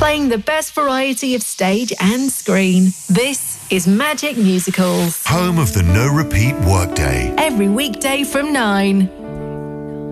playing the best variety of stage and screen. This is Magic Musicals. Home of the no repeat workday. Every weekday from 9.